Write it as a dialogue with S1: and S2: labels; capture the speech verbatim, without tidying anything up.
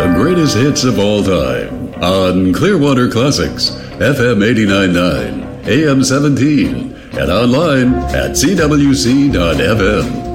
S1: the greatest hits of all time on Clearwater Classics, F M eighty-nine point nine, A M seventeen, and online at C W C dot F M.